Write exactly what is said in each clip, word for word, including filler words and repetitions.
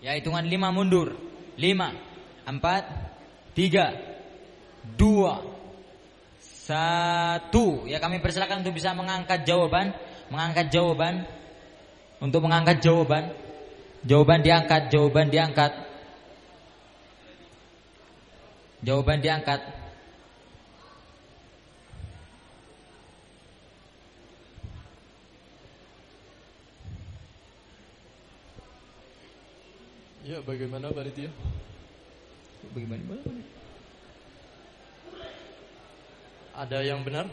Ya, hitungan lima mundur. Lima, empat, tiga, dua, satu. Ya, kami persilakan untuk bisa mengangkat jawaban, mengangkat jawaban, untuk mengangkat jawaban, jawaban diangkat, jawaban diangkat, jawaban diangkat. Ya, bagaimana panitia? Bagaimana? Ada yang benar?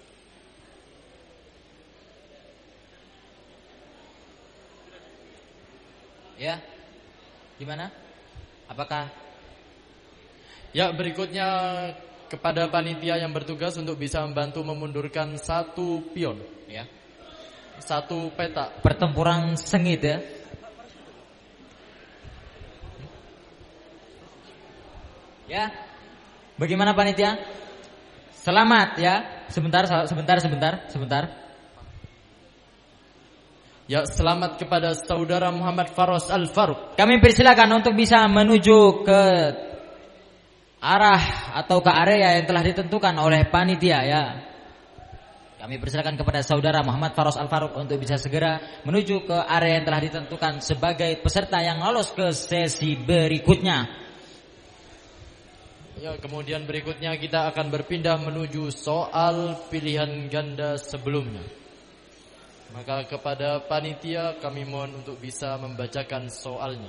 Ya. Gimana? Apakah? Ya, berikutnya kepada panitia yang bertugas untuk bisa membantu memundurkan satu pion, Ya. satu peta. Pertempuran sengit ya. Ya. Bagaimana panitia? Selamat ya. Sebentar, sebentar, sebentar, sebentar. Ya, selamat kepada saudara Muhammad Faros Al-Faruq. Kami persilakan untuk bisa menuju ke arah atau ke area yang telah ditentukan oleh panitia ya. Kami persilakan kepada saudara Muhammad Faros Al-Faruq untuk bisa segera menuju ke area yang telah ditentukan sebagai peserta yang lolos ke sesi berikutnya. Ya, kemudian berikutnya kita akan berpindah menuju soal pilihan ganda sebelumnya. Maka kepada panitia kami mohon untuk bisa membacakan soalnya.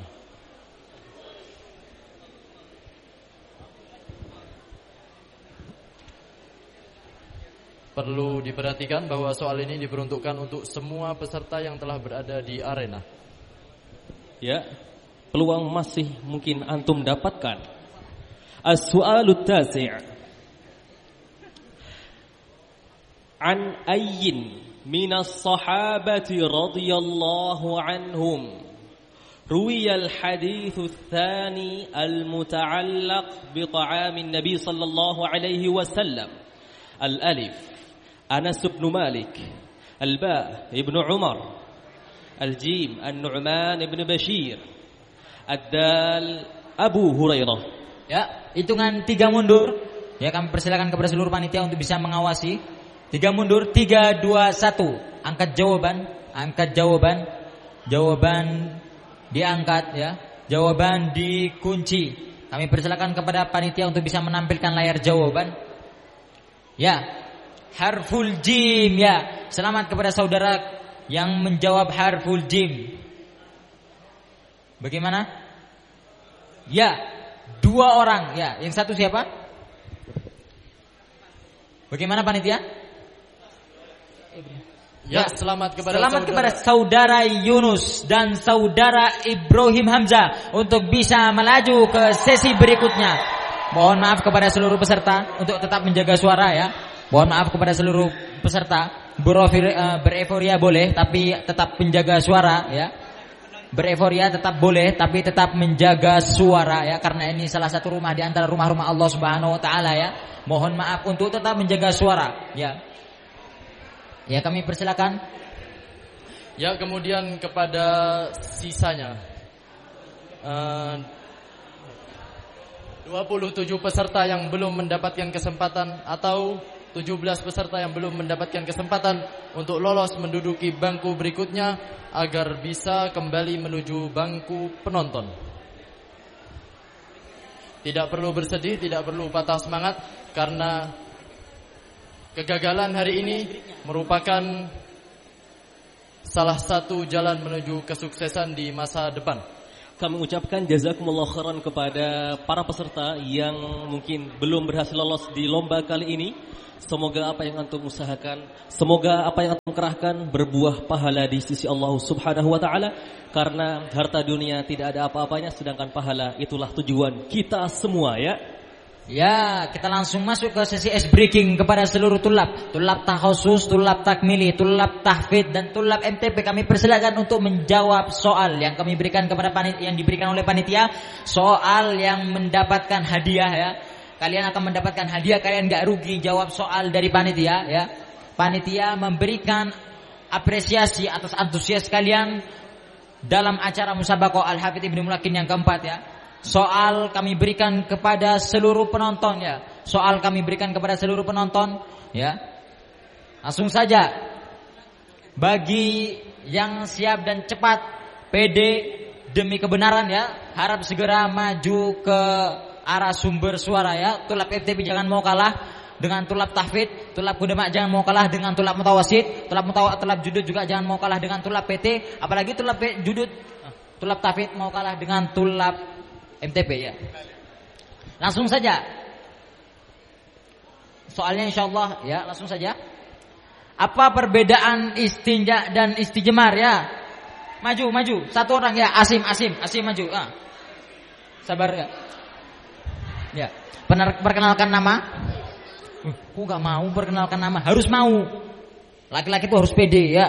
Perlu diperhatikan bahwa soal ini diperuntukkan untuk semua peserta yang telah berada di arena. Ya, peluang masih mungkin antum dapatkan. As-su'alut tasi' an ayyin minas sahabati radhiyallahu anhum ruwiyal hadithu tsani al-muta'allaq bi ta'amin nabi sallallahu alaihi wasallam. Al-alif Anas bin Malik, al-ba Ibnu Umar, al-jim An-Nu'man ibn Bashir, ad-dal Abu Hurairah. Ya, hitungan tiga mundur. Ya, kami persilakan kepada seluruh panitia untuk bisa mengawasi. Tiga mundur, tiga, dua, satu. Angkat jawaban, angkat jawaban. Jawaban diangkat ya. Jawaban dikunci. Kami persilakan kepada panitia untuk bisa menampilkan layar jawaban. Ya, harful jim ya. Selamat kepada saudara yang menjawab harful jim. Bagaimana? Ya. Dua orang, ya. Yang satu siapa? Bagaimana panitia? Ya, selamat kepada Selamat saudara. kepada saudara Yunus dan saudara Ibrahim Hamzah untuk bisa melaju ke sesi berikutnya. Mohon maaf kepada seluruh peserta untuk tetap menjaga suara ya. Mohon maaf kepada seluruh peserta. Bereforia boleh tapi tetap menjaga suara ya. Bereforia tetap boleh tapi tetap menjaga suara ya, karena ini salah satu rumah di antara rumah-rumah Allah Subhanahu wa taala ya. Mohon maaf untuk tetap menjaga suara ya. Ya, kami persilakan. Ya, kemudian kepada sisanya uh, dua puluh tujuh peserta yang belum mendapatkan kesempatan atau tujuh belas peserta yang belum mendapatkan kesempatan untuk lolos menduduki bangku berikutnya agar bisa kembali menuju bangku penonton. Tidak perlu bersedih, tidak perlu patah semangat, karena kegagalan hari ini merupakan salah satu jalan menuju kesuksesan di masa depan. Kami ucapkan jazakumullah khairan kepada para peserta yang mungkin belum berhasil lolos di lomba kali ini. Semoga apa yang antum usahakan, semoga apa yang antum kerahkan berbuah pahala di sisi Allah Subhanahu wa taala, karena harta dunia tidak ada apa-apanya sedangkan pahala itulah tujuan kita semua ya. Ya, kita langsung masuk ke sesi ice breaking kepada seluruh tulab, tulab takhusus, tulab takmili, tulab tahfidz dan tulab M T P. Kami persilakan untuk menjawab soal yang kami berikan kepada panitia, yang diberikan oleh panitia, soal yang mendapatkan hadiah ya. Kalian akan mendapatkan hadiah, kalian gak rugi jawab soal dari panitia ya. Panitia memberikan apresiasi atas antusias kalian dalam acara musabaqah Al-Hafidz Ibnu Mulakin yang keempat ya. Soal kami berikan kepada seluruh penonton ya. Soal kami berikan kepada seluruh penonton ya. Langsung saja. Bagi yang siap dan cepat, pede demi kebenaran ya, harap segera maju ke arah sumber suara ya. Tulab F T P jangan mau kalah dengan tulab tahfidz, tulab kudamak jangan mau kalah dengan tulab mutawasid, tulab mutawa tulab judud juga jangan mau kalah dengan tulab P T, apalagi tulab judud tulab tahfidz mau kalah dengan tulab M T P ya. Langsung saja. Soalnya insyaallah ya, langsung saja. Apa perbedaan istinja dan istijmar ya? Maju, maju. Satu orang ya, Asim, Asim, Asim maju. Ah. Sabar ya. Ya. Perkenalkan nama. Uh, kok gak mau perkenalkan nama? Harus mau. Laki-laki itu harus pede ya.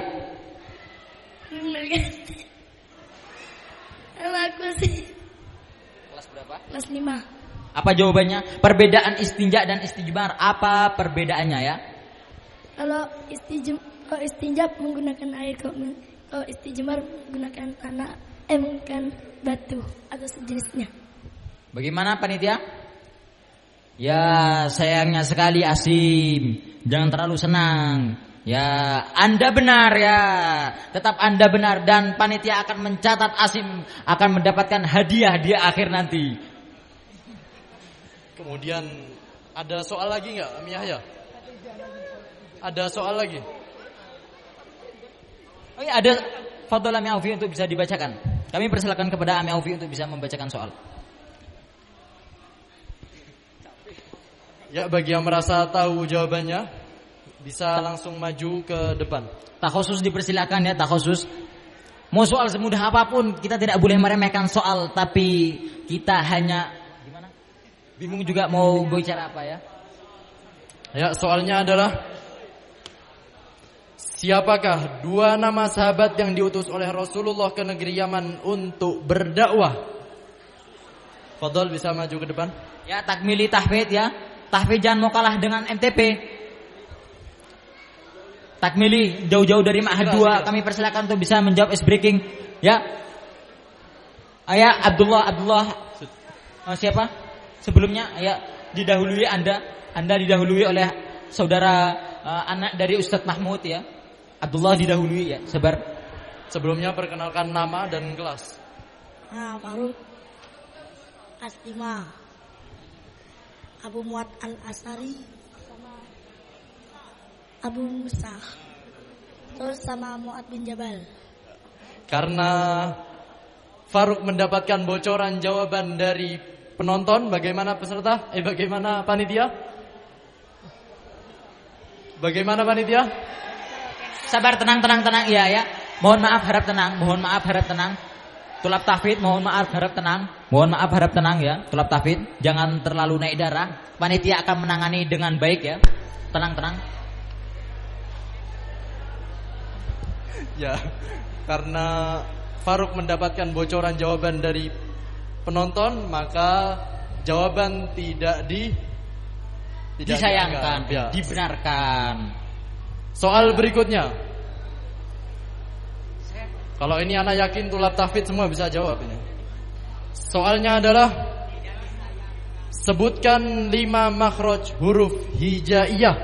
Nama aku sih. Kelas berapa? Kelas lima. Apa jawabannya? Perbedaan istinja dan istijmar. Apa perbedaannya ya? Kalau istijm, kalau istinjab menggunakan air, kalau istijmar menggunakan tanah, eh menggunakan batu atau sejenisnya. Bagaimana panitia? Ya sayangnya sekali Asim, jangan terlalu senang. Ya Anda benar ya, tetap Anda benar dan panitia akan mencatat Asim akan mendapatkan hadiah di akhir nanti. Kemudian ada soal lagi nggak, Ami Yahya? Ada soal lagi? Oh iya ada. Fadhol Ami Aufi untuk bisa dibacakan. Kami persilakan kepada Ami Aufi untuk bisa membacakan soal. Ya, bagi yang merasa tahu jawabannya bisa langsung maju ke depan. Tak khusus dipersilakan ya, tak khusus. Mau soal semudah apapun, kita tidak boleh meremehkan soal, tapi kita hanya gimana? Bingung juga mau bicara apa ya? Ya, soalnya adalah siapakah dua nama sahabat yang diutus oleh Rasulullah ke negeri Yaman untuk berdakwah? Fadhol bisa maju ke depan. Ya, takmili tahfidz ya. Tahfidz jangan mau kalah dengan M T P. Takmili jauh-jauh dari Ma'had dua. Kami persilakan untuk bisa menjawab ice breaking ya. Ayah Abdullah Abdullah uh, siapa? Sebelumnya ya didahului Anda. Anda didahului oleh saudara uh, anak dari Ustadz Mahmud ya. Abdullah didahului ya. Sabar. Sebelumnya perkenalkan nama dan kelas. Nah, Faruk kelas lima. Abu Muad Al-Asari sama Abu Musa. Terus sama Muad bin Jabal. Karena Faruk mendapatkan bocoran jawaban dari penonton, bagaimana peserta? Eh bagaimana panitia? Bagaimana panitia? Sabar, tenang, tenang, tenang. Iya ya. Mohon maaf, harap tenang. Mohon maaf, harap tenang. Tulab tahfidz, mohon maaf, harap tenang. Mohon maaf, harap tenang ya. Tulab tahfidz, jangan terlalu naik darah. Panitia akan menangani dengan baik ya. Tenang, tenang. Ya, karena Faruk mendapatkan bocoran jawaban dari penonton, maka jawaban tidak di tidak disayangkan, ya. Dibenarkan. Soal berikutnya. Kalau ini anak yakin tulab tahfidz semua bisa jawab ini. Soalnya adalah sebutkan lima makhraj huruf hijaiyah.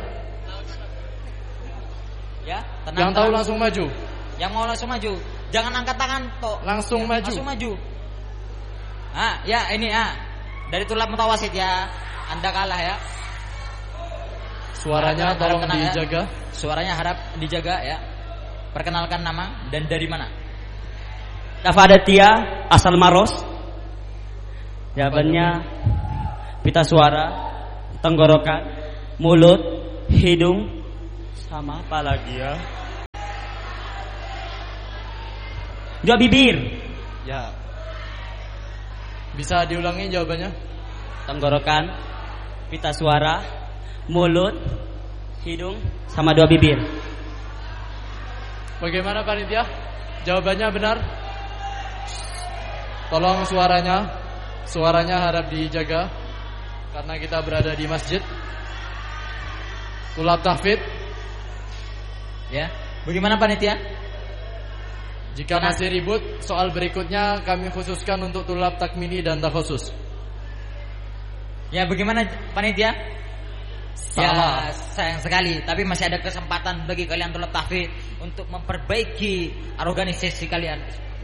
Ya, tenang. Yang tahu tenang. langsung maju. Yang mau langsung maju, jangan angkat tangan toh. Langsung ya, maju. Langsung maju. Ah, ya ini ah. Dari tulab mutawasid ya. Anda kalah ya. Suaranya harap, tolong harap dijaga. Ya. Suaranya harap dijaga ya. Perkenalkan nama dan dari mana? Dafadatia asal Maros. Jawabannya pita suara, tenggorokan, mulut, hidung, sama apa lagi ya? Dua bibir. Ya. Bisa diulangi jawabannya? Tenggorokan, pita suara, mulut, hidung, sama dua bibir. Bagaimana panitia? Jawabannya benar? Tolong suaranya, suaranya harap dijaga karena kita berada di masjid. Tulab tahfidz. Ya. Bagaimana panitia? Jika masih ribut, soal berikutnya kami khususkan untuk tulab takmini dan takhusus. Ya, bagaimana panitia? Salah. Ya, sayang sekali, tapi masih ada kesempatan bagi kalian tulab tahfidz untuk memperbaiki organisasi kalian.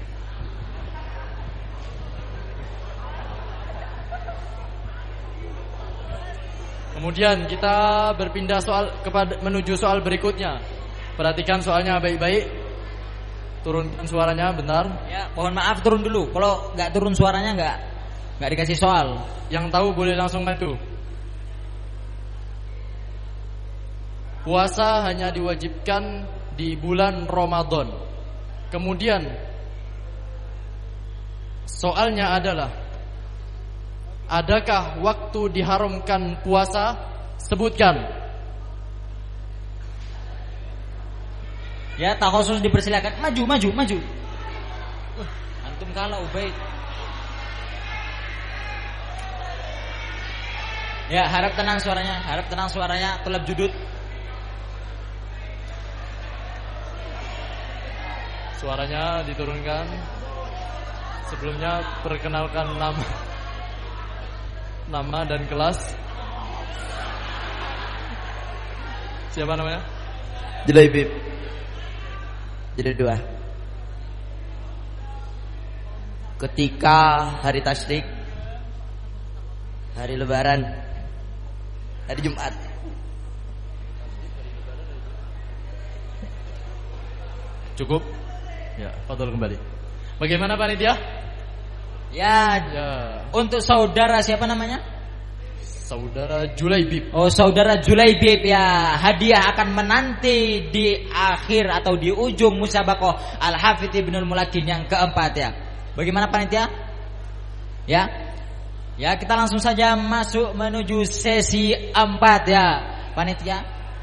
Kemudian kita berpindah soal kepada menuju soal berikutnya. Perhatikan soalnya baik-baik. Turunkan suaranya, bentar. Ya, mohon maaf turun dulu. Kalau nggak turun suaranya nggak nggak dikasih soal. Yang tahu boleh langsung maju. Puasa hanya diwajibkan di bulan Ramadan. Kemudian soalnya adalah, adakah waktu diharamkan puasa? Sebutkan. Ya, takhusus dipersilakan. Maju, maju, maju. Uh, antum kalah Ubaid. Ya, harap tenang suaranya, harap tenang suaranya, tulab judud. Suaranya diturunkan. Sebelumnya perkenalkan nama nama dan kelas. Siapa namanya? Julaibib. Jadi dua. Ketika hari tasyrik, hari lebaran, hari Jumat. Cukup? Ya, fadhol kembali. Bagaimana panitia? Ya, Ya. untuk saudara siapa namanya? Saudara Julaibib. Oh, saudara Julaibib, ya, hadiah akan menanti di akhir atau di ujung musabaqah Al-Hafidz Ibnul Mulakin yang keempat, ya. Bagaimana panitia? Ya. Ya, kita langsung saja masuk menuju sesi empat, ya. Panitia.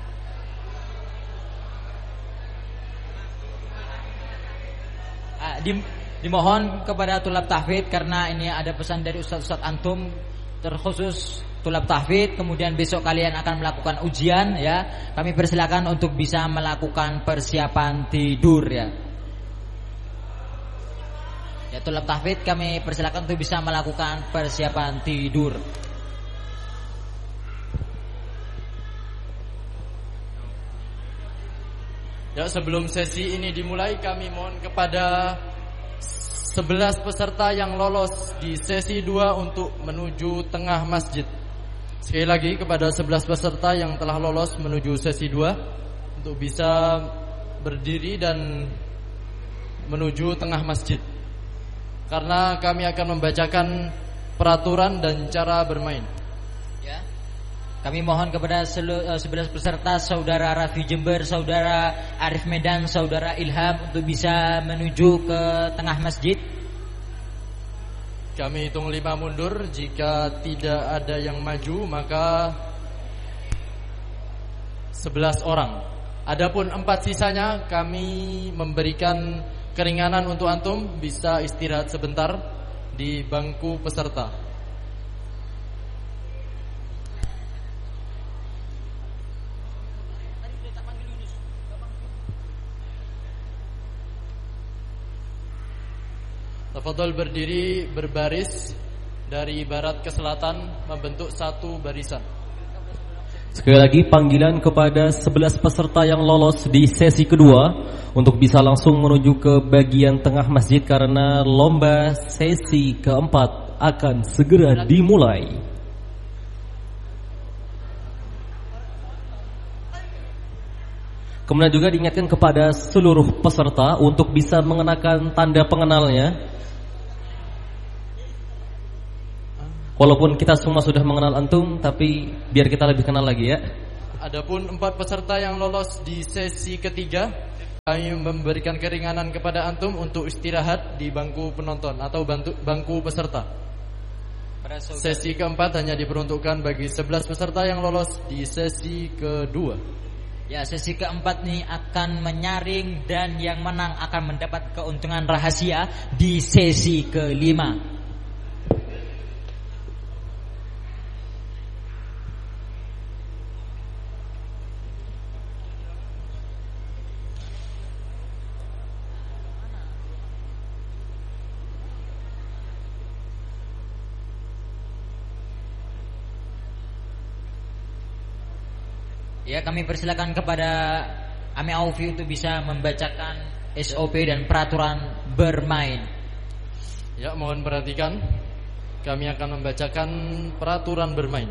Ah, di, dimohon kepada tulab tahfidz, karena ini ada pesan dari ustaz-ustaz antum terkhusus tulab tahfidz, kemudian besok kalian akan melakukan ujian, ya. Kami persilakan untuk bisa melakukan persiapan tidur, ya. Ya, tulab tahfidz kami persilakan untuk bisa melakukan persiapan tidur. Ya, sebelum sesi ini dimulai, kami mohon kepada sebelas peserta yang lolos di sesi dua untuk menuju tengah masjid. Sekali lagi kepada sebelas peserta yang telah lolos menuju sesi dua untuk bisa berdiri dan menuju tengah masjid. Karena kami akan membacakan peraturan dan cara bermain. Ya. Kami mohon kepada sebelas peserta, saudara Rafi Jember, saudara Arif Medan, saudara Ilham untuk bisa menuju ke tengah masjid. Kami hitung lima mundur. Jika tidak ada yang maju, maka sebelas orang. Adapun empat sisanya kami memberikan keringanan untuk antum, bisa istirahat sebentar di bangku peserta. Tafadhol berdiri berbaris dari barat ke selatan membentuk satu barisan. Sekali lagi panggilan kepada sebelas peserta yang lolos di sesi kedua untuk bisa langsung menuju ke bagian tengah masjid karena lomba sesi keempat akan segera dimulai. Kemudian juga diingatkan kepada seluruh peserta untuk bisa mengenakan tanda pengenalnya. Walaupun kita semua sudah mengenal antum, tapi biar kita lebih kenal lagi, ya. Adapun empat peserta yang lolos di sesi ketiga, kami memberikan keringanan kepada antum untuk istirahat di bangku penonton atau bangku peserta. Sesi keempat hanya diperuntukkan bagi sebelas peserta yang lolos di sesi kedua. Ya, sesi keempat ini akan menyaring dan yang menang akan mendapat keuntungan rahasia di sesi kelima. Ya, kami persilakan kepada Ami Aufi untuk bisa membacakan S O P dan peraturan bermain. Ya, mohon perhatikan. Kami akan membacakan peraturan bermain.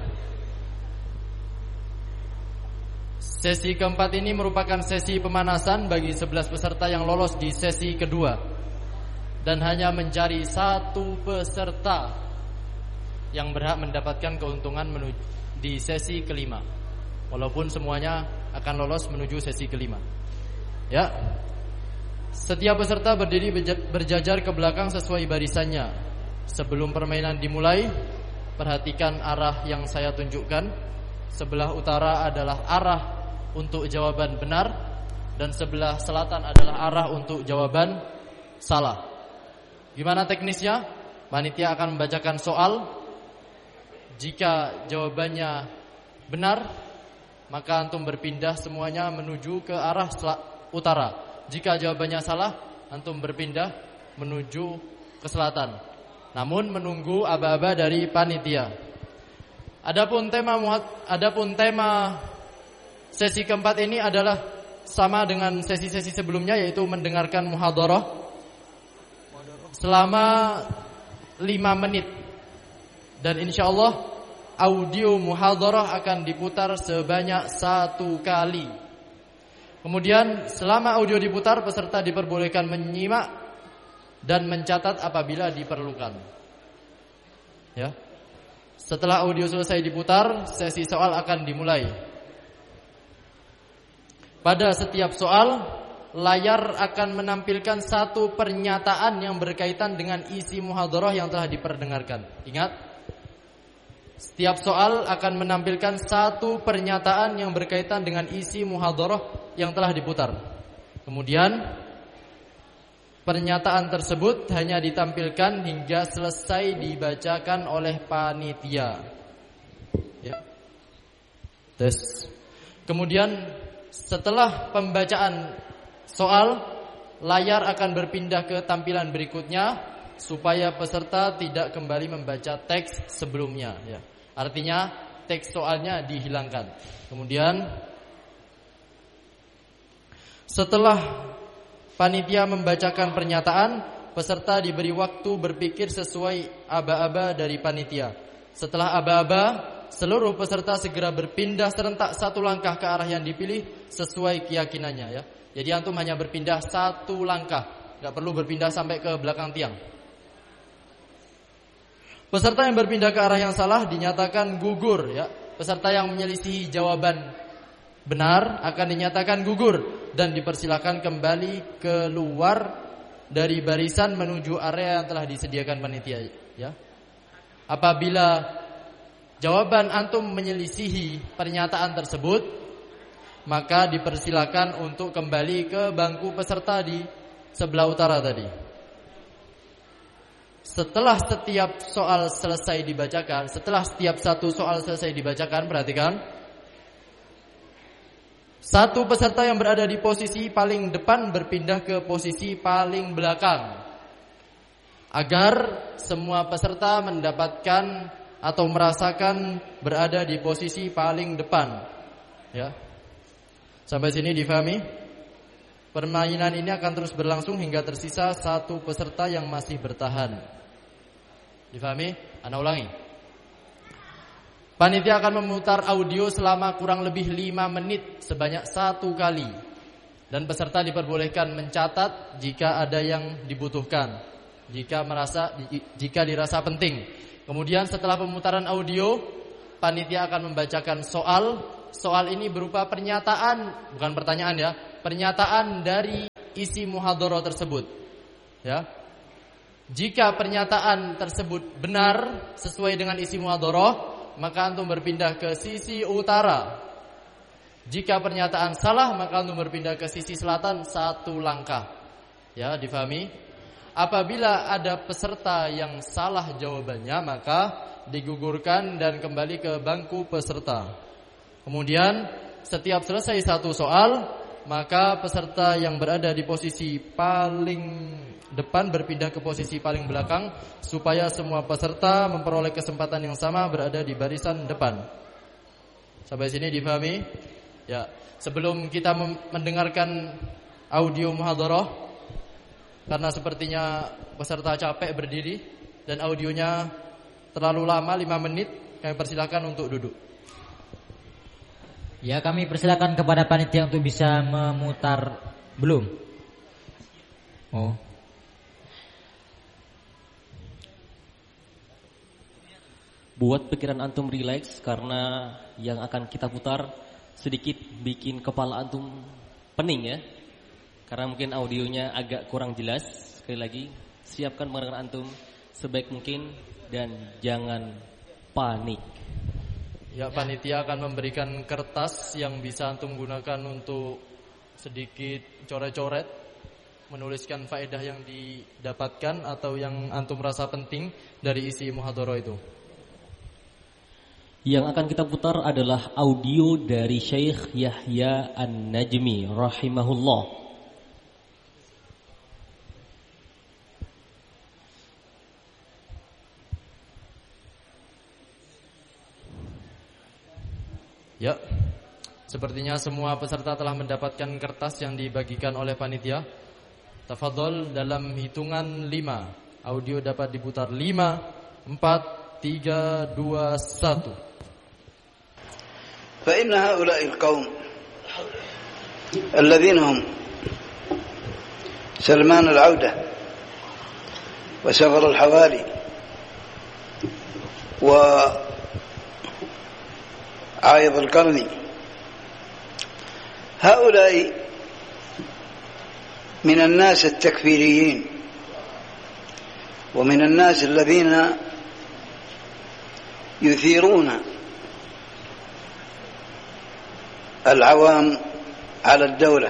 Sesi keempat ini merupakan sesi pemanasan bagi sebelas peserta yang lolos di sesi kedua. Dan hanya mencari satu peserta yang berhak mendapatkan keuntungan menuju di sesi kelima. Walaupun semuanya akan lolos menuju sesi kelima. Ya. Setiap peserta berdiri berjajar ke belakang sesuai barisannya. Sebelum permainan dimulai, perhatikan arah yang saya tunjukkan. Sebelah utara adalah arah untuk jawaban benar, dan sebelah selatan adalah arah untuk jawaban salah. Gimana teknisnya? Panitia akan membacakan soal. Jika jawabannya benar, maka antum berpindah semuanya menuju ke arah utara. Jika jawabannya salah, antum berpindah menuju ke selatan. Namun menunggu aba-aba dari panitia. Adapun tema adapun tema sesi keempat ini adalah sama dengan sesi-sesi sebelumnya, yaitu mendengarkan muhadharah selama lima menit. Dan insyaallah audio muhadharah akan diputar sebanyak satu kali. Kemudian selama audio diputar, peserta diperbolehkan menyimak dan mencatat apabila diperlukan. Ya. Setelah audio selesai diputar, sesi soal akan dimulai. Pada setiap soal, layar akan menampilkan satu pernyataan yang berkaitan dengan isi muhadharah yang telah diperdengarkan. Ingat, setiap soal akan menampilkan satu pernyataan yang berkaitan dengan isi muhadharah yang telah diputar. Kemudian pernyataan tersebut hanya ditampilkan hingga selesai dibacakan oleh panitia. Ya. Terus, kemudian setelah pembacaan soal, layar akan berpindah ke tampilan berikutnya supaya peserta tidak kembali membaca teks sebelumnya. Ya. Artinya teks soalnya dihilangkan. Kemudian setelah panitia membacakan pernyataan, peserta diberi waktu berpikir sesuai aba-aba dari panitia. Setelah aba-aba, seluruh peserta segera berpindah serentak satu langkah ke arah yang dipilih sesuai keyakinannya. Ya. Jadi antum hanya berpindah satu langkah, tidak perlu berpindah sampai ke belakang tiang. Peserta yang berpindah ke arah yang salah dinyatakan gugur. Ya. Peserta yang menyelisihi jawaban benar akan dinyatakan gugur dan dipersilakan kembali keluar dari barisan menuju area yang telah disediakan panitia. Ya. Apabila jawaban antum menyelisihi pernyataan tersebut, maka dipersilakan untuk kembali ke bangku peserta di sebelah utara tadi. Setelah setiap soal selesai dibacakan, setelah setiap satu soal selesai dibacakan, perhatikan. Satu peserta yang berada di posisi paling depan berpindah ke posisi paling belakang, agar semua peserta mendapatkan atau merasakan berada di posisi paling depan. Ya. Sampai sini difahami? Permainan ini akan terus berlangsung hingga tersisa satu peserta yang masih bertahan. Difahami? Ana ulangi. Panitia akan memutar audio selama kurang lebih lima menit sebanyak satu kali. Dan peserta diperbolehkan mencatat jika ada yang dibutuhkan, jika merasa jika dirasa penting. Kemudian setelah pemutaran audio, panitia akan membacakan soal. Soal ini berupa pernyataan, bukan pertanyaan ya, pernyataan dari isi muhadharah tersebut. Ya. Jika pernyataan tersebut benar sesuai dengan isi muhadharah, maka antum berpindah ke sisi utara. Jika pernyataan salah, maka antum berpindah ke sisi selatan satu langkah. Ya, difahami? Apabila ada peserta yang salah jawabannya, maka digugurkan dan kembali ke bangku peserta. Kemudian setiap selesai satu soal, maka peserta yang berada di posisi paling depan berpindah ke posisi paling belakang supaya semua peserta memperoleh kesempatan yang sama berada di barisan depan. Sampai sini difahami? Ya, sebelum kita mendengarkan audio muhadharah, karena sepertinya peserta capek berdiri dan audionya terlalu lama lima menit, kami persilakan untuk duduk. Ya, kami persilakan kepada panitia untuk bisa memutar. Belum? Oh. Buat pikiran antum rileks, karena yang akan kita putar sedikit bikin kepala antum pening ya. Karena mungkin audionya agak kurang jelas. Sekali lagi, siapkan pendengaran antum sebaik mungkin dan jangan panik. Ya, panitia akan memberikan kertas yang bisa antum gunakan untuk sedikit coret-coret, menuliskan faedah yang didapatkan atau yang antum rasa penting dari isi muhadharah itu. Yang akan kita putar adalah audio dari Syekh Yahya An-Najmi rahimahullah. Ya, sepertinya semua peserta telah mendapatkan kertas yang dibagikan oleh panitia. Tafadhol, dalam hitungan lima, audio dapat diputar. Lima, empat, tiga, dua, satu. فإن هؤلاء القوم الذين هم سلمان العودة وسفر الحوالي وعايض القرني، هؤلاء من الناس التكفيريين ومن الناس الذين يثيرون العوام على الدولة،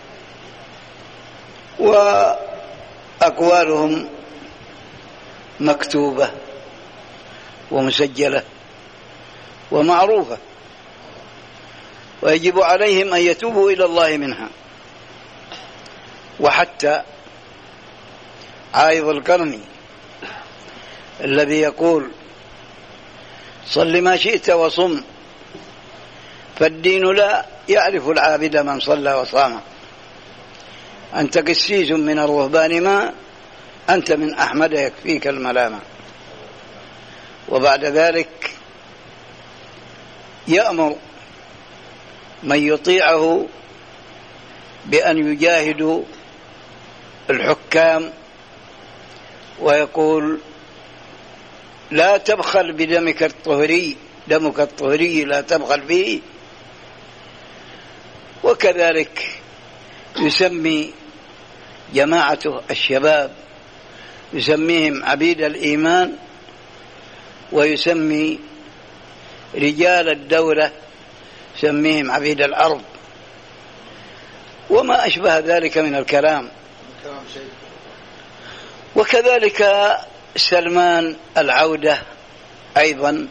وأقوالهم مكتوبة ومسجلة ومعروفة، ويجب عليهم أن يتوبوا إلى الله منها. وحتى عايض القرني الذي يقول صل ما شئت وصم، فالدين لا يعرف العابد من صلى وصام، أنت قسيس من الرهبان ما أنت من أحمد يكفيك الملامة. وبعد ذلك يأمر من يطيعه بأن يجاهدوا الحكام، ويقول لا تبخل بدمك الطهري، دمك الطهري لا تبخل به. وكذلك يسمي جماعة الشباب، يسميهم عبيد الإيمان، ويسمي رجال الدولة يسميهم عبيد الأرض، وما أشبه ذلك من الكلام. وكذلك سلمان العودة أيضا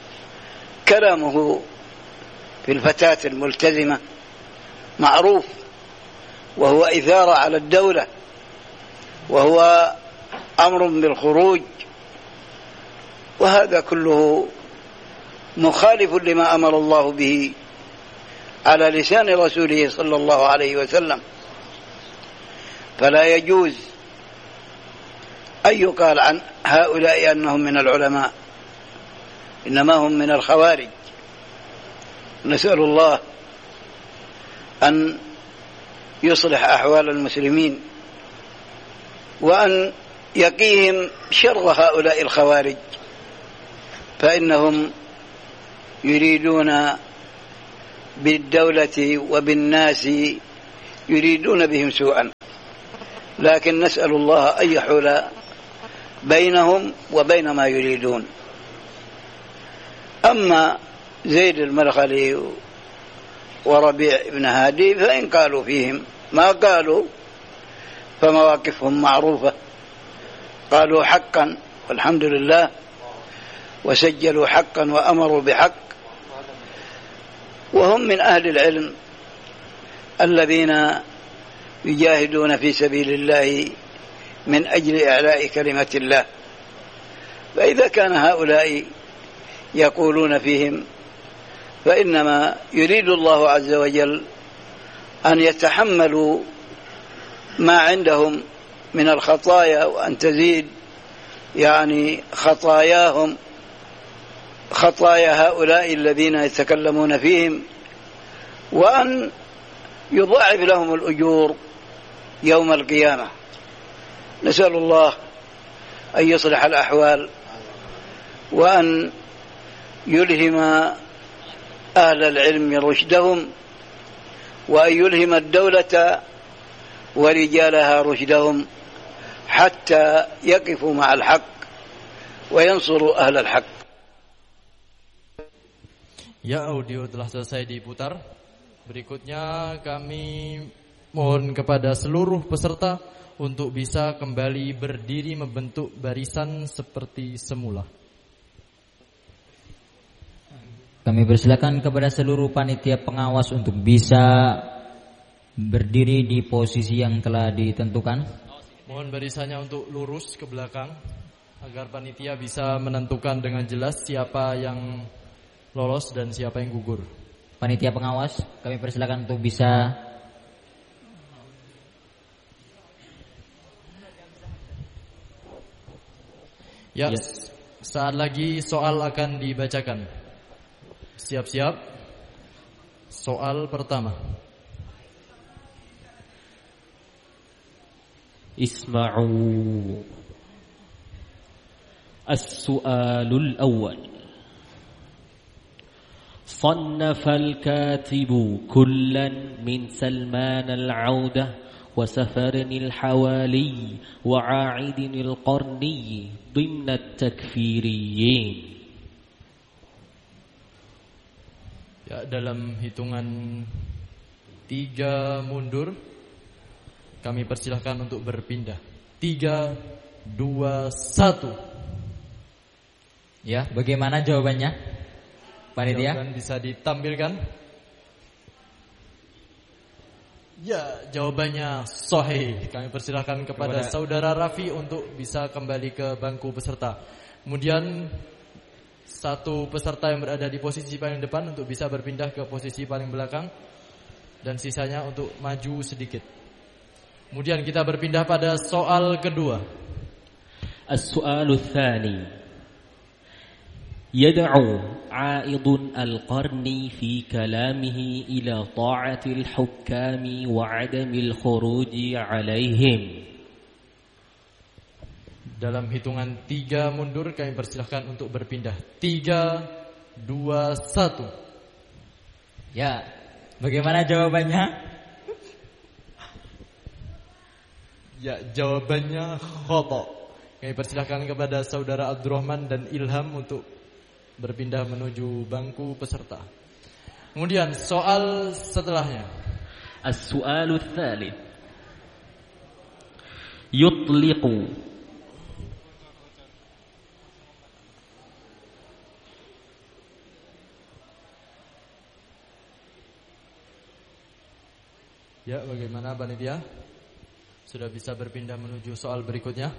كلامه في الفتاة الملتزمة معروف، وهو إثارة على الدولة، وهو أمر بالخروج، وهذا كله مخالف لما أمر الله به على لسان رسوله صلى الله عليه وسلم. فلا يجوز أن يقال عن هؤلاء أنهم من العلماء، إنما هم من الخوارج. نسأل الله أن يصلح أحوال المسلمين، وأن يقيهم شر هؤلاء الخوارج، فإنهم يريدون بالدولة وبالناس يريدون بهم سوءا، لكن نسأل الله أن يحول بينهم وبين ما يريدون. أما زيد المرخلي وربيع بن هادي فإن قالوا فيهم ما قالوا فمواقفهم معروفة، قالوا حقا والحمد لله، وسجلوا حقا وأمروا بحق، وهم من أهل العلم الذين يجاهدون في سبيل الله من أجل إعلاء كلمة الله. فإذا كان هؤلاء يقولون فيهم فإنما يريد الله عز وجل أن يتحملوا ما عندهم من الخطايا وأن تزيد يعني خطاياهم خطايا هؤلاء الذين يتكلمون فيهم، وأن يضاعف لهم الأجور يوم القيامة. نسأل الله أن يصلح الأحوال وأن يلهم أهل العلم رشدهم، وأن يلهم الدولة ورجالها رشدهم حتى يقفوا مع الحق وينصروا أهل الحق. Ya, audio telah selesai diputar. Berikutnya kami mohon kepada seluruh peserta untuk bisa kembali berdiri membentuk barisan seperti semula. Kami persilakan kepada seluruh panitia pengawas untuk bisa berdiri di posisi yang telah ditentukan. Mohon barisannya untuk lurus ke belakang agar panitia bisa menentukan dengan jelas siapa yang lolos dan siapa yang gugur. Panitia pengawas, kami persilakan untuk bisa Ya, yes. Saat lagi soal akan dibacakan. Siap-siap. Soal pertama. Isma'u. As-su'alul awwal. صنف الكاتب كلا من سلمان العودة وسفر الحوالي وعاعد القرني ضمن التكفيريين. Ya, dalam hitungan tiga mundur kami persilahkan untuk berpindah. Tiga, dua, satu. Ya, bagaimana jawabannya? Panitia jawaban bisa ditampilkan. Ya, jawabannya sahih. Kami persilahkan kepada, kepada saudara Raffi untuk bisa kembali ke bangku peserta. Kemudian satu peserta yang berada di posisi paling depan untuk bisa berpindah ke posisi paling belakang, dan sisanya untuk maju sedikit. Kemudian kita berpindah pada soal kedua. As-su'alul tsani. يدعو عائض القرن في كلامه إلى طاعة الحكام وعدم الخروج عليهم. Dalam hitungan tiga mundur kami persilahkan untuk berpindah. Tiga, dua, satu. Ya, bagaimana jawabannya? Ya, jawabannya khata. Kami persilahkan kepada saudara Abdurrahman dan Ilham untuk berpindah menuju bangku peserta. Kemudian soal setelahnya. As-su'alul tsalits. Yutliqu. Ya, bagaimana panitia? Sudah bisa berpindah menuju soal berikutnya?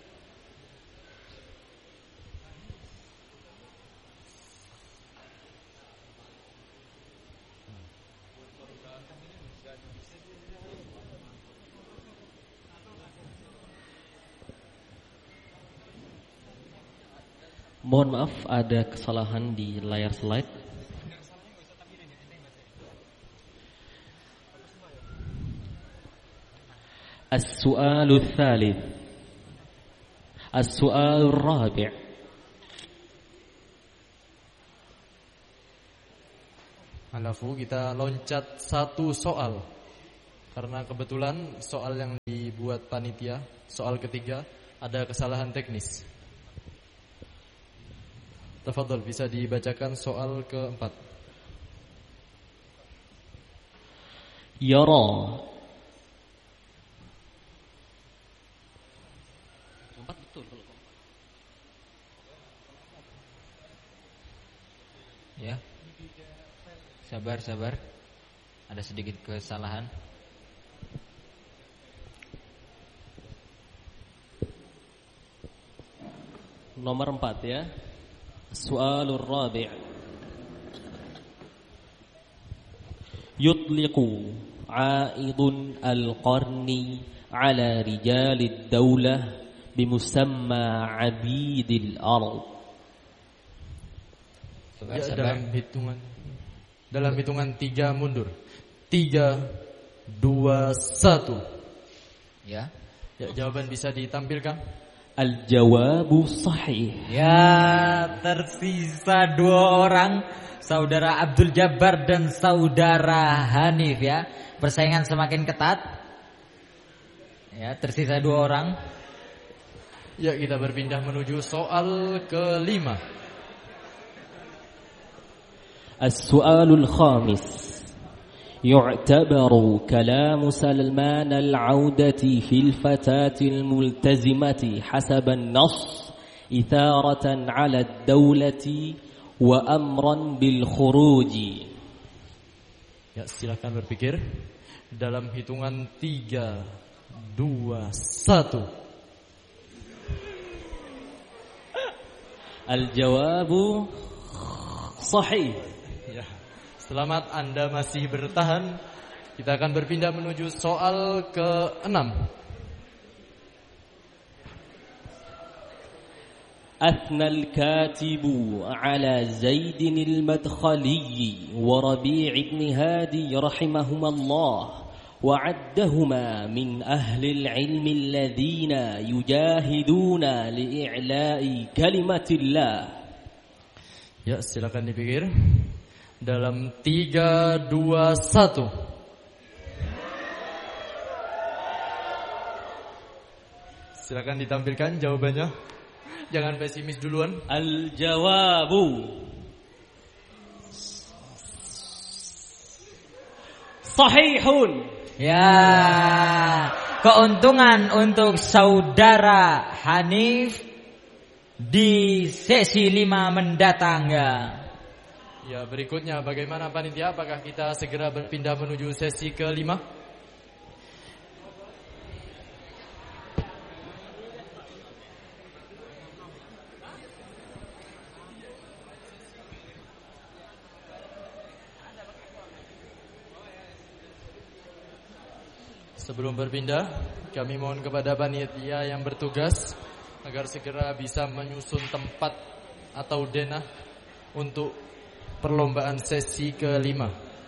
Mohon maaf, ada kesalahan di layar slide. As-su'alul tsalits. As-su'alur rabi'. Alafu, kita loncat satu soal. Karena kebetulan soal yang dibuat panitia, soal ketiga, ada kesalahan teknis. Tafadhol, bisa dibacakan soal keempat. Yara. Empat betul kalau ya. Sabar, sabar. Ada sedikit kesalahan. Nomor empat ya. Soalul rabi'. yutliqu aidun al-qarni ala rijalid daulah bimusamma abidil ard. Ya, dalam hitungan dalam hitungan tiga mundur. Tiga, dua, satu. Ya. Ya, jawaban bisa ditampilkan. Al-jawabu sahih. Ya, tersisa dua orang, saudara Abdul Jabbar dan saudara Hanif ya. Persaingan semakin ketat. Ya, tersisa dua orang. Ya, kita berpindah menuju soal kelima. As-su'alul khamis. يعتبر كلام سلمان العودة في الفتاة الملتزمة حسب النص إثارة على الدولة وأمرا بالخروج. Ya, silakan berpikir. Dalam hitungan tiga, dua, satu. Al-jawabu sahih. Ya. Selamat, Anda masih bertahan. Kita akan berpindah menuju soal keenam. أثنى الكاتب على زيد المدخلي وربيع بن هادي رحمهما الله وعدهما من أهل العلم الذين يجاهدون لإعلاء كلمة الله. Ya, silakan dipikir. Dalam tiga, dua, satu. Silakan ditampilkan jawabannya. Jangan pesimis duluan. Al-jawabu sahihun. Ya, keuntungan untuk saudara Hanif di sesi lima mendatang ya. Ya, berikutnya bagaimana panitia? Apakah kita segera berpindah menuju sesi kelima? Sebelum berpindah, kami mohon kepada panitia yang bertugas agar segera bisa menyusun tempat atau denah untuk perlombaan sesi kelima.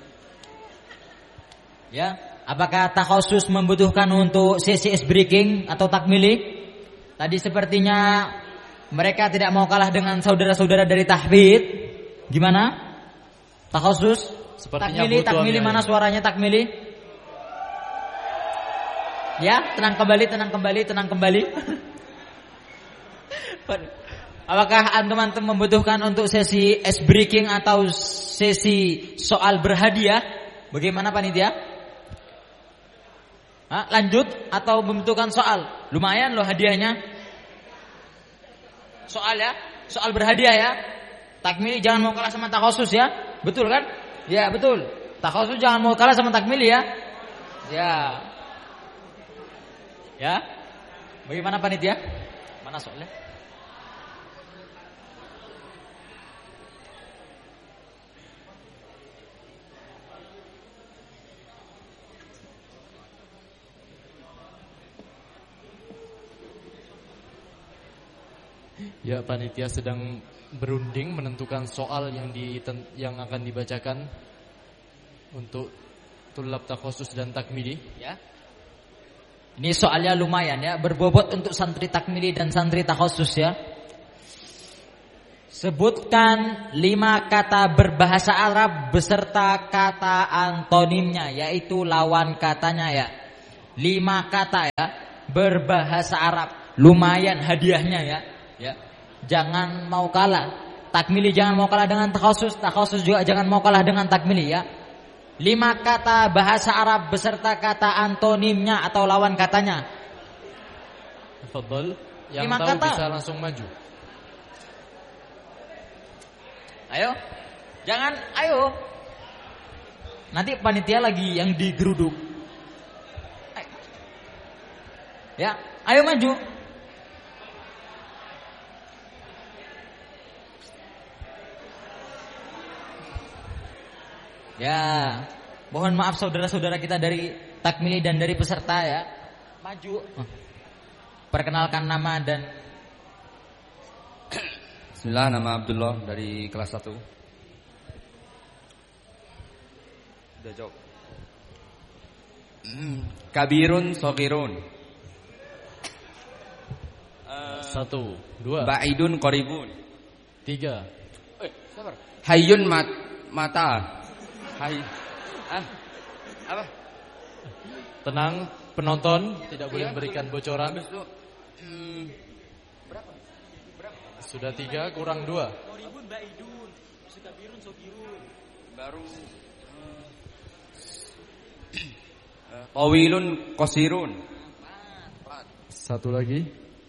Ya, apakah takhusus membutuhkan untuk sesi ice breaking atau takmili? Tadi sepertinya mereka tidak mau kalah dengan saudara-saudara dari tahfidz. Gimana? Takhusus? Sepertinya takmili, takmili mana suaranya takmili? Ya, tenang kembali, tenang kembali, tenang kembali. Apakah antum-antum membutuhkan untuk sesi ice breaking atau sesi soal berhadiah? Bagaimana panitia? Hah, lanjut atau membutuhkan soal? Lumayan loh hadiahnya. Soal ya, soal berhadiah ya. Takmili jangan mau kalah sama takhusus ya. Betul kan? Ya, betul. Takhusus jangan mau kalah sama takmili ya. Ya. Ya. Bagaimana panitia? Mana soalnya? Ya, panitia sedang berunding menentukan soal yang di yang akan dibacakan untuk tulab takhusus dan takmili. Ya. Ini soalnya lumayan ya, berbobot untuk santri takmili dan santri takhusus ya. Sebutkan lima kata berbahasa Arab beserta kata antonimnya, yaitu lawan katanya ya. Lima kata ya berbahasa Arab, lumayan hadiahnya ya. Ya, jangan mau kalah. Takmili jangan mau kalah dengan takhusus, takhusus juga jangan mau kalah dengan takmili ya. Lima kata bahasa Arab beserta kata antonimnya atau lawan katanya. Tafadhol, yang Lima tahu kata. bisa langsung maju. Ayo, jangan, ayo. Nanti panitia lagi yang digeruduk. Ya, ayo maju. Ya, Mohon maaf saudara-saudara kita dari takmili dan dari peserta ya. Maju. Perkenalkan nama dan Bismillah, nama Abdullah dari kelas satu. Udah jawab. Kabirun Sogirun. uh, Satu, dua, Ba'idun Qoribun. tiga. Eh, sabar. Hayyun mat, mata. Hay. Ah, apa? Tenang, penonton tidak boleh memberikan bocoran. Hmm, berapa? Berapa? Sudah tiga, kurang dua. Qoribun, Ba'idun, Kabirun, Sogirun. Baru Tawilun Qasirun. Satu lagi.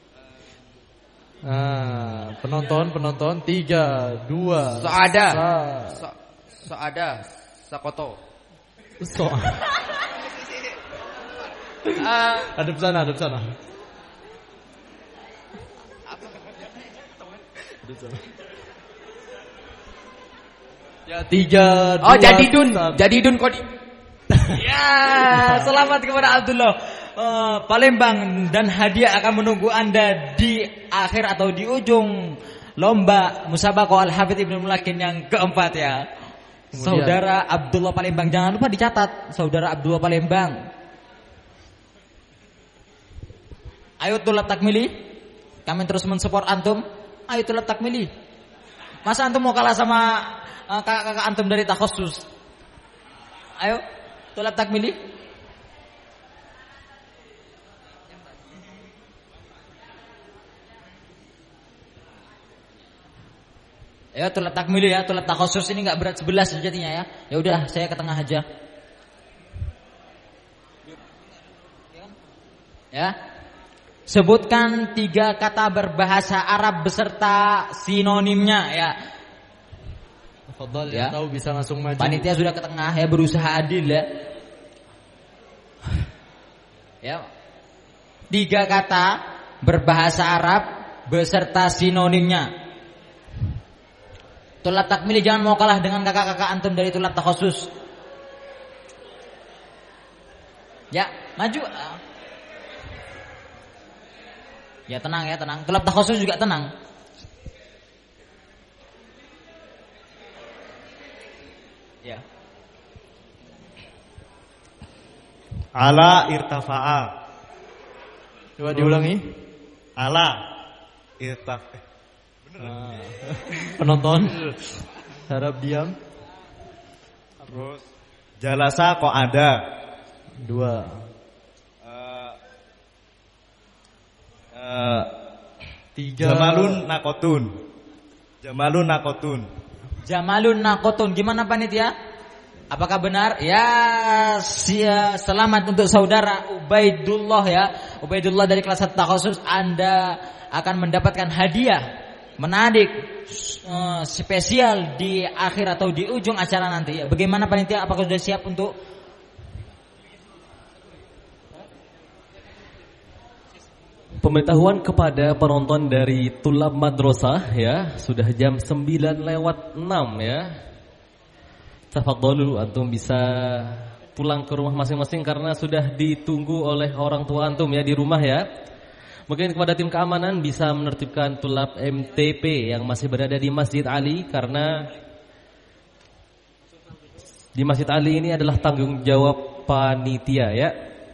Ah, penonton, penonton tiga, dua. Soada. Sa. So, soada. Sakoto. So. Ah, Hadap sana, hadap sana. Ya tiga, dua. oh Jadidun, satu. Jadidun Kodi. ya, selamat kepada Abdullah. Uh, Palembang dan hadiah akan menunggu Anda di akhir atau di ujung lomba Musabaqah Al-Hafidz Ibnu Mulakin yang keempat ya. Kemudian, Saudara Abdullah Palembang, jangan lupa dicatat, Saudara Abdullah Palembang. Ayo tulab takmili. Kami terus mensupport antum. Ayo tulab takmili. Masa antum mau kalah sama uh, kakak-kakak antum dari takhusus? Ayo tulab takmili. Ya tulab takmili ya, tulab takhusus ini enggak berat sebelas sejatinya ya. Ya udah, saya ke tengah aja. Ya. Sebutkan tiga kata berbahasa Arab beserta sinonimnya ya. Fadhal, Ya. ya. Tahu bisa langsung maju. Panitia sudah ke tengah ya, berusaha adil ya. Ya. Tiga kata berbahasa Arab beserta sinonimnya. Tulab takmili jangan mau kalah dengan kakak-kakak antum dari tulab takhusus. Ya, maju. Ya tenang ya, tenang. Tulab takhusus juga tenang. Ya. Ala irtafa'a. Coba diulangi. Ala irtafa'a. Ah. Penonton harap diam. Terus jalasa kok ada. Dua. Uh, uh, Tiga. Jamalun nakotun. Jamalun nakotun. Jamalun nakotun. Gimana panitia? Apakah benar? Ya, sia, selamat untuk saudara Ubaidullah ya. Ubaidullah dari kelas satu takhusus. Anda akan mendapatkan hadiah menarik uh, spesial di akhir atau di ujung acara nanti. Bagaimana panitia? Apakah sudah siap untuk pemberitahuan kepada penonton dari Tulab Madrasah ya, sudah jam sembilan lewat enam ya. Tafadhalu, antum bisa pulang ke rumah masing-masing karena sudah ditunggu oleh orang tua antum ya di rumah ya. Mungkin kepada tim keamanan bisa menertibkan tulab M T P yang masih berada di Masjid Ali, karena di Masjid Ali ini adalah tanggung jawab panitia ya.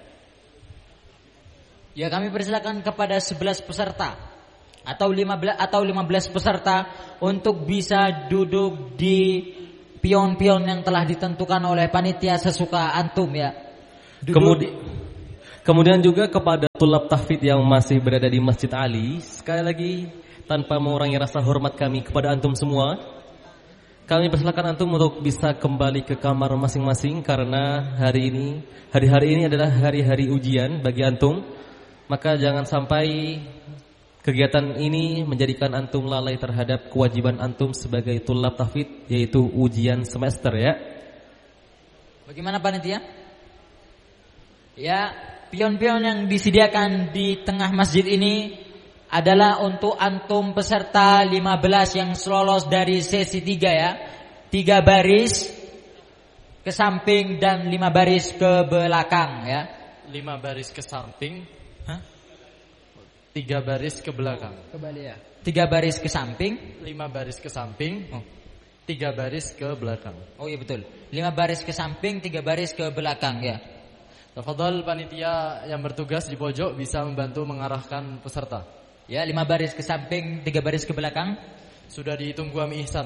Ya, kami persilakan kepada sebelas peserta atau lima belas atau lima belas peserta untuk bisa duduk di pion-pion yang telah ditentukan oleh panitia sesuka antum ya. Kemudian Kemudian juga kepada tulab tahfidz yang masih berada di Masjid Ali, sekali lagi tanpa mengurangi rasa hormat kami kepada antum semua, kami persilakan antum untuk bisa kembali ke kamar masing-masing karena hari ini, hari-hari ini adalah hari-hari ujian bagi antum. Maka jangan sampai kegiatan ini menjadikan antum lalai terhadap kewajiban antum sebagai tulab tahfidz, yaitu ujian semester ya. Bagaimana panitia? Ya, pion-pion yang disediakan di tengah masjid ini adalah untuk antum peserta lima belas yang lolos dari sesi tiga ya. Tiga baris ke samping dan lima baris ke belakang ya. Lima baris ke samping, Hah? tiga baris ke belakang. Kembali ya. Tiga baris ke samping, lima baris ke samping, oh. tiga baris ke belakang. Oh iya betul. Lima baris ke samping, tiga baris ke belakang ya. Tafadhol panitia yang bertugas di pojok bisa membantu mengarahkan peserta. Ya, lima baris ke samping, tiga baris ke belakang. Sudah dihitung Bu Ami Ihsan.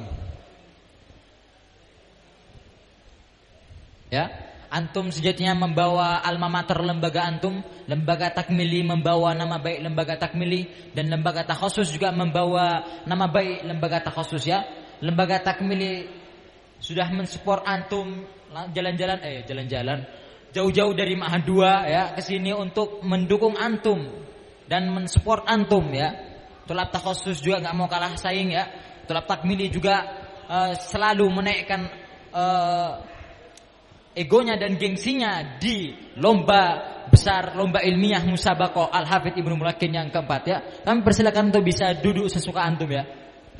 Ya, antum sejatinya membawa alma mater lembaga antum, lembaga takmili membawa nama baik lembaga takmili, dan lembaga takhusus juga membawa nama baik lembaga takhusus ya. Lembaga takmili sudah mensupport antum jalan-jalan eh jalan-jalan jauh-jauh dari Ma'had dua ya ke sini untuk mendukung antum dan mensupport antum ya. Tulab takhusus juga enggak mau kalah saing ya. Tulab takmili juga uh, selalu menaikkan uh, egonya dan gengsinya di lomba besar, lomba ilmiah musabaqah Al-Hafidz Ibnu Mulakin yang keempat ya. Kami persilakan untuk bisa duduk sesuka antum ya.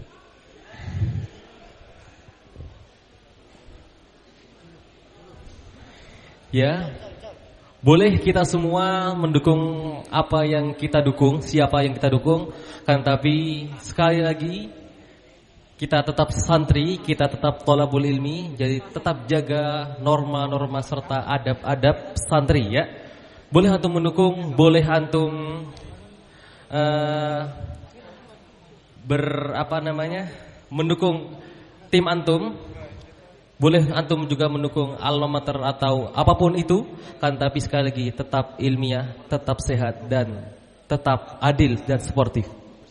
Ya, boleh kita semua mendukung apa yang kita dukung, siapa yang kita dukung, kan tapi sekali lagi kita tetap santri, kita tetap thalabul ilmi, jadi tetap jaga norma-norma serta adab-adab santri ya. Boleh antum mendukung, boleh antum uh, ber apa namanya? mendukung tim antum. Boleh antum juga mendukung alma mater atau apapun itu, kan tapi sekali lagi tetap ilmiah, tetap sehat dan tetap adil dan sportif.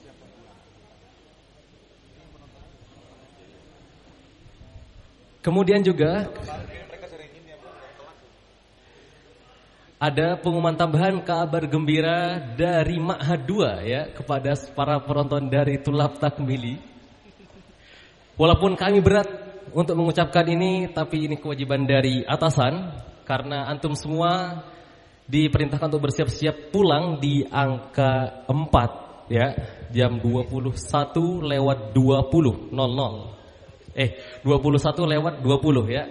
Kemudian juga ada pengumuman tambahan kabar gembira dari Ma'had dua ya kepada para penonton dari Tulab Takmili. Walaupun kami berat untuk mengucapkan ini, tapi ini kewajiban dari atasan karena antum semua diperintahkan untuk bersiap-siap pulang di angka empat ya, jam dua puluh satu lewat dua puluh nol nol. Eh, dua puluh satu lewat dua puluh ya.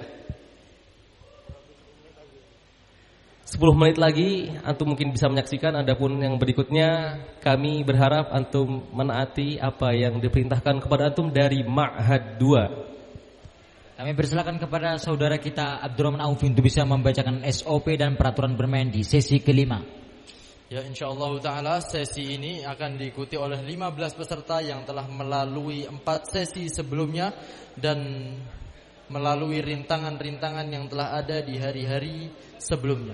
sepuluh menit lagi antum mungkin bisa menyaksikan, adapun yang berikutnya kami berharap antum menaati apa yang diperintahkan kepada antum dari Ma'had dua. Kami persilakan kepada saudara kita Abdurrahman Auf untuk bisa membacakan S O P dan peraturan bermain di sesi kelima. Ya, insyaallah taala sesi ini akan diikuti oleh lima belas peserta yang telah melalui empat sesi sebelumnya dan melalui rintangan-rintangan yang telah ada di hari-hari sebelumnya.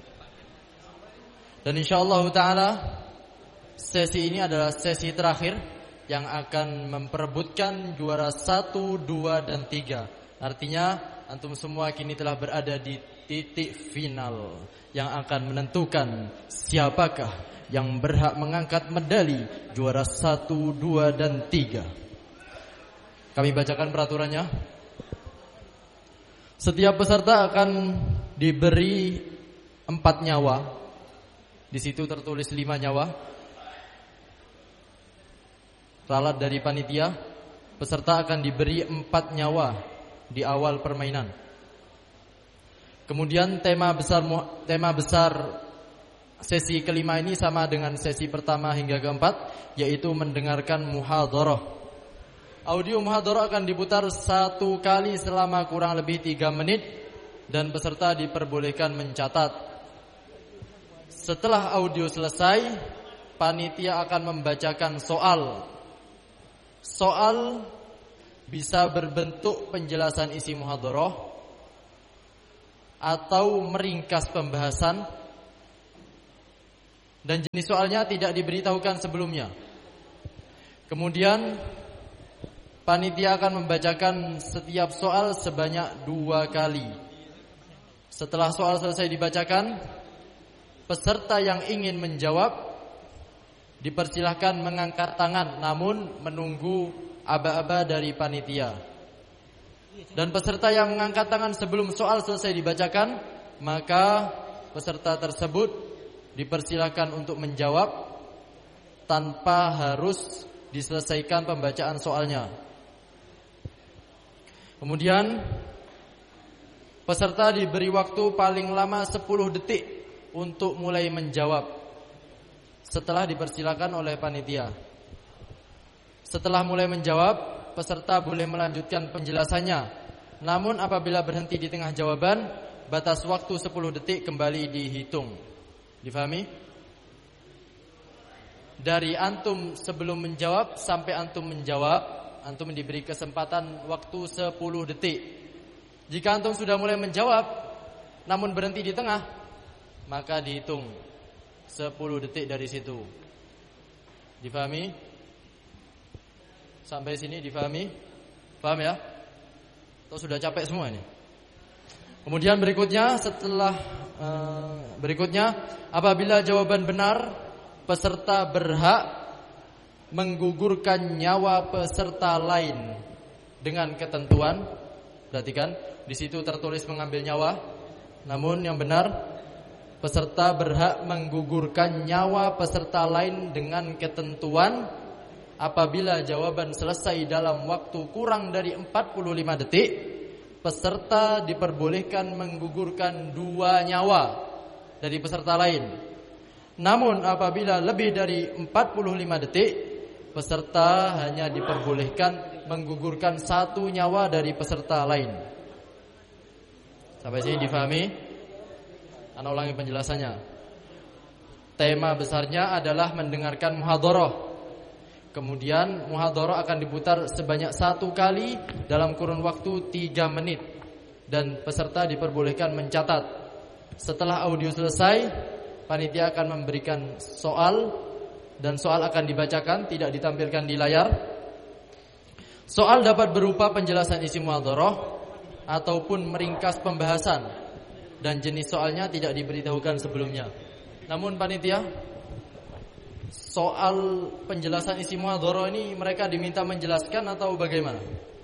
Dan insyaallah taala sesi ini adalah sesi terakhir yang akan memperebutkan juara satu, dua dan tiga. Artinya antum semua kini telah berada di titik final yang akan menentukan siapakah yang berhak mengangkat medali juara satu, dua, dan tiga. Kami bacakan peraturannya. Setiap peserta akan diberi empat nyawa. Di situ tertulis lima nyawa. Ralat dari panitia, peserta akan diberi empat nyawa di awal permainan. Kemudian tema besar tema besar sesi kelima ini sama dengan sesi pertama hingga keempat, yaitu mendengarkan muhadharah. Audio muhadharah akan diputar satu kali selama kurang lebih tiga menit dan peserta diperbolehkan mencatat. Setelah audio selesai, panitia akan membacakan soal. Soal bisa berbentuk penjelasan isi muhadharah atau meringkas pembahasan, dan jenis soalnya tidak diberitahukan sebelumnya. Kemudian panitia akan membacakan setiap soal sebanyak dua kali. Setelah soal selesai dibacakan, peserta yang ingin menjawab dipersilahkan mengangkat tangan, namun menunggu aba-aba dari panitia. Dan peserta yang mengangkat tangan sebelum soal selesai dibacakan, maka peserta tersebut dipersilakan untuk menjawab tanpa harus diselesaikan pembacaan soalnya. Kemudian Peserta diberi waktu paling lama sepuluh detik untuk mulai menjawab setelah dipersilakan oleh panitia. Setelah mulai menjawab, peserta boleh melanjutkan penjelasannya. Namun apabila berhenti di tengah jawaban, batas waktu sepuluh detik kembali dihitung. Difahami? Dari antum sebelum menjawab sampai antum menjawab, antum diberi kesempatan waktu sepuluh detik. Jika antum sudah mulai menjawab namun berhenti di tengah, maka dihitung sepuluh detik dari situ. Difahami? Sampai sini difahami? Paham ya? Atau sudah capek semua ini? Kemudian berikutnya setelah uh, berikutnya apabila jawaban benar, peserta berhak menggugurkan nyawa peserta lain dengan ketentuan. Perhatikan, di situ tertulis mengambil nyawa. Namun yang benar, peserta berhak menggugurkan nyawa peserta lain dengan ketentuan apabila jawaban selesai dalam waktu kurang dari empat puluh lima detik, peserta diperbolehkan menggugurkan dua nyawa dari peserta lain. Namun apabila lebih dari empat puluh lima detik, peserta hanya diperbolehkan menggugurkan satu nyawa dari peserta lain. Sampai sini difahami? Ana ulangi penjelasannya. Tema besarnya adalah mendengarkan muhadharah. Kemudian muhadharah akan diputar sebanyak satu kali dalam kurun waktu tiga menit. Dan peserta diperbolehkan mencatat. Setelah audio selesai, panitia akan memberikan soal. Dan soal akan dibacakan, tidak ditampilkan di layar. Soal dapat berupa penjelasan isi muhadharah ataupun meringkas pembahasan, dan jenis soalnya tidak diberitahukan sebelumnya. Namun panitia, soal penjelasan isi muhadharah ini mereka diminta menjelaskan atau bagaimana?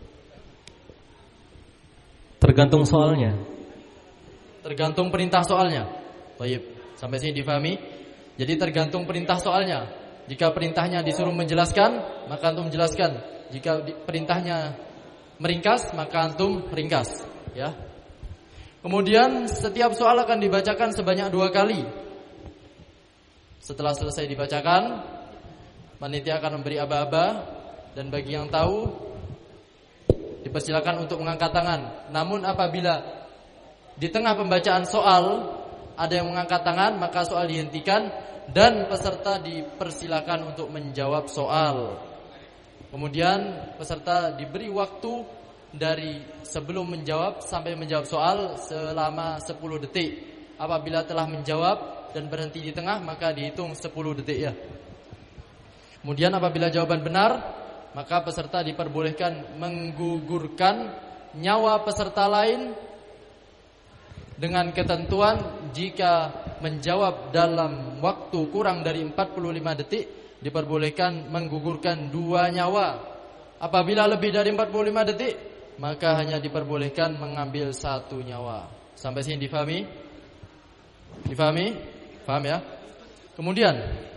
Tergantung soalnya. Tergantung perintah soalnya. Baik, sampai sini difahami? Jadi tergantung perintah soalnya. Jika perintahnya disuruh menjelaskan, maka antum jelaskan. Jika perintahnya meringkas, maka antum ringkas, ya. Kemudian setiap soal akan dibacakan sebanyak dua kali. Setelah selesai dibacakan, panitia akan memberi aba-aba, dan bagi yang tahu dipersilakan untuk mengangkat tangan. Namun apabila di tengah pembacaan soal ada yang mengangkat tangan, maka soal dihentikan dan peserta dipersilakan untuk menjawab soal. Kemudian peserta diberi waktu dari sebelum menjawab sampai menjawab soal selama sepuluh detik. Apabila telah menjawab dan berhenti di tengah, maka dihitung sepuluh detik ya. Kemudian apabila jawaban benar, maka peserta diperbolehkan menggugurkan nyawa peserta lain dengan ketentuan jika menjawab dalam waktu kurang dari empat puluh lima detik, diperbolehkan menggugurkan dua nyawa. Apabila lebih dari empat puluh lima detik, maka hanya diperbolehkan mengambil satu nyawa. Sampai sini difahami? Difahami? Paham ya? Kemudian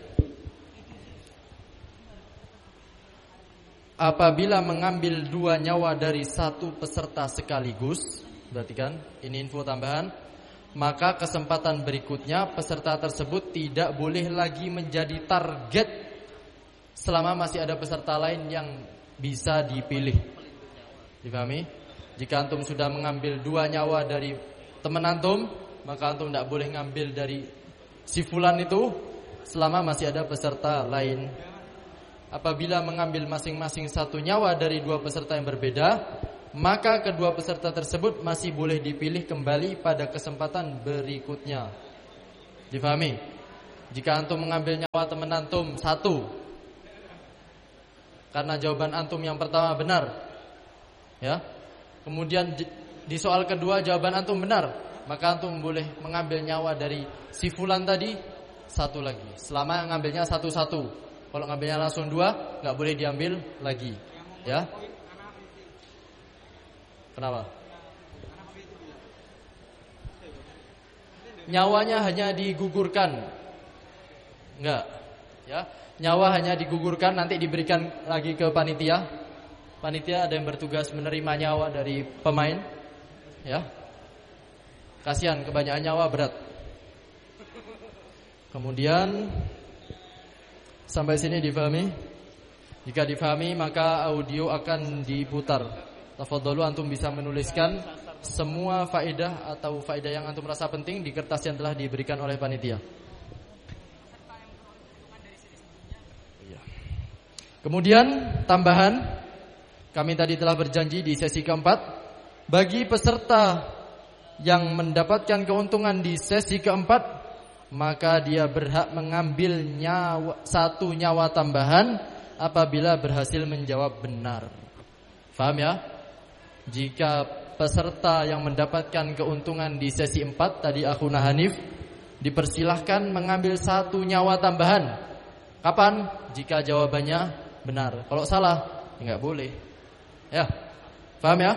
apabila mengambil dua nyawa dari satu peserta sekaligus, perhatikan, ini info tambahan, maka kesempatan berikutnya peserta tersebut tidak boleh lagi menjadi target selama masih ada peserta lain yang bisa dipilih. Difahami? Jika antum sudah mengambil dua nyawa dari teman antum, maka antum tidak boleh ngambil dari si fulan itu selama masih ada peserta lain. Apabila mengambil masing-masing satu nyawa dari dua peserta yang berbeda, maka kedua peserta tersebut masih boleh dipilih kembali pada kesempatan berikutnya. Difahami? Jika antum mengambil nyawa teman antum satu, karena jawaban antum yang pertama benar, ya. Kemudian di soal kedua jawaban antum benar, maka antum boleh mengambil nyawa dari si fulan tadi satu lagi. Selama ngambilnya satu-satu. Kalau ngambilnya langsung dua, nggak boleh diambil lagi, ya. Kenapa? Nyawanya hanya digugurkan, enggak, ya. Nyawa hanya digugurkan, nanti diberikan lagi ke panitia. Panitia ada yang bertugas menerima nyawa dari pemain, ya. Kasihan kebanyakan nyawa berat. Kemudian sampai sini difahami? Jika difahami maka audio akan diputar. Tafadhalu antum bisa menuliskan semua faedah atau faedah yang antum rasa penting di kertas yang telah diberikan oleh panitia. Kemudian tambahan, kami tadi telah berjanji di sesi keempat, bagi peserta yang mendapatkan keuntungan di sesi keempat, maka dia berhak mengambil nyawa, satu nyawa tambahan apabila berhasil menjawab benar. Faham ya? Jika peserta yang mendapatkan keuntungan di sesi empat, tadi akhuna Hanif, dipersilahkan mengambil satu nyawa tambahan. Kapan? Jika jawabannya benar. Kalau salah, enggak boleh. Ya. Paham ya?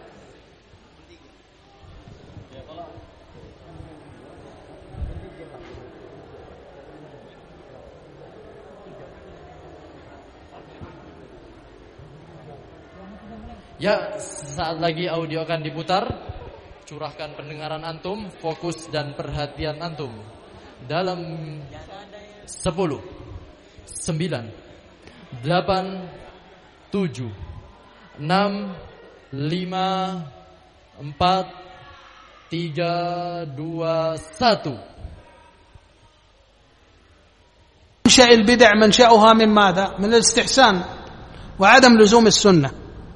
Ya, saat lagi audio akan diputar, curahkan pendengaran antum, fokus dan perhatian antum. Dalam sepuluh, sembilan, delapan, tujuh, enam, lima, empat, tiga, dua, satu. منشأ البدع منشأها من ماذا؟ من الاستحسان وعدم لزوم السنة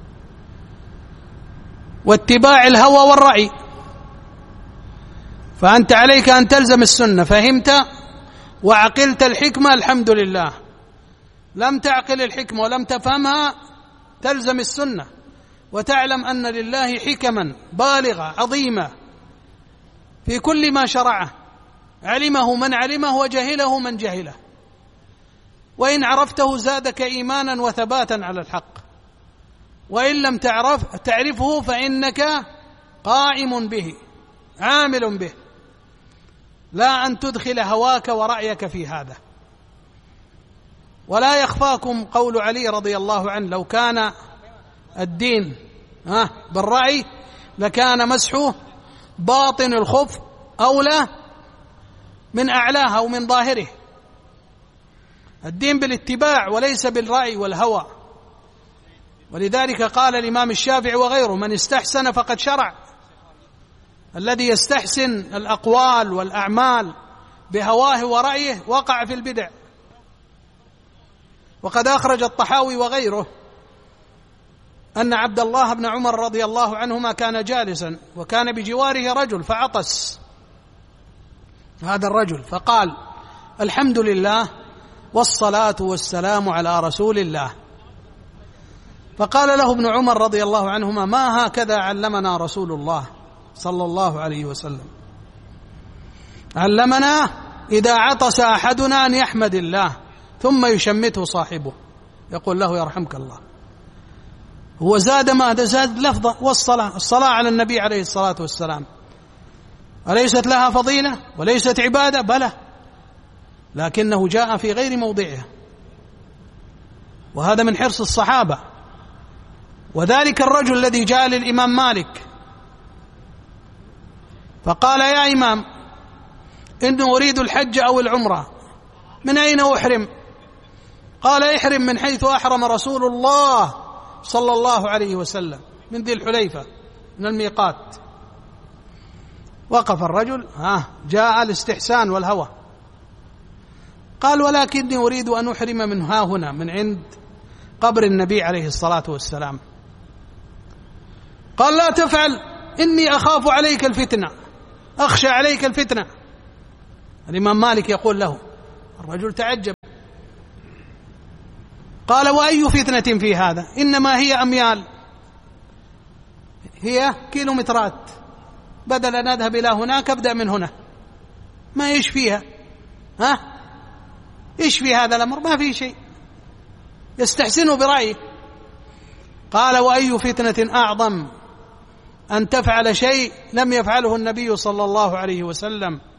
واتباع الهوى والرأي. فأنت عليك أن تلزم السنة. فهمت وعقلت الحكمة الحمد لله. لم تعقل الحكمة ولم تفهمها تلزم السنة وتعلم أن لله حكما بالغة عظيمة في كل ما شرعه، علمه من علمه وجهله من جهله، وإن عرفته زادك إيمانا وثباتا على الحق، وإن لم تعرف تعرفه فإنك قائم به عامل به، لا أن تدخل هواك ورأيك في هذا. ولا يخفاكم قول علي رضي الله عنه: لو كان الدين ها بالرأي لكان مسحه باطن الخف أولى من أعلاه أو من ظاهره. الدين بالاتباع وليس بالرأي والهوى. ولذلك قال الإمام الشافعي وغيره: من استحسن فقد شرع. الذي يستحسن الأقوال والأعمال بهواه ورأيه وقع في البدع. وقد أخرج الطحاوي وغيره أن عبد الله بن عمر رضي الله عنهما كان جالسا وكان بجواره رجل فعطس هذا الرجل فقال: الحمد لله والصلاة والسلام على رسول الله. فقال له ابن عمر رضي الله عنهما: ما هكذا علمنا رسول الله صلى الله عليه وسلم، علمنا إذا عطس أحدنا أن يحمد الله ثم يشمته صاحبه يقول له: يرحمك الله. هو زاد ماذا؟ زاد لفظة والصلاة، الصلاة على النبي عليه الصلاة والسلام أليست لها فضيلة وليست عبادة؟ بلى، لكنه جاء في غير موضعها، وهذا من حرص الصحابة. وذلك الرجل الذي جاء للإمام مالك فقال: يا إمام، إنه أريد الحج أو العمرة، من أين أحرم؟ قال: احرم من حيث أحرم رسول الله صلى الله عليه وسلم، من ذي الحليفة، من الميقات. وقف الرجل، ها جاء الاستحسان والهوى، قال: ولكني أريد أن أحرم من ها هنا، من عند قبر النبي عليه الصلاة والسلام. قال: لا تفعل، إني أخاف عليك الفتنة، أخشى عليك الفتنة. الإمام مالك يقول له، الرجل تعجب، قال: وأي فتنة في هذا؟ إنما هي أميال، هي كيلومترات، بدل أن أذهب إلى هناك أبدأ من هنا، ما إيش فيها؟ ها إيش في هذا الأمر؟ ما في شيء، يستحسنه برأيه. قال: وأي فتنة أعظم أن تفعل شيء لم يفعله النبي صلى الله عليه وسلم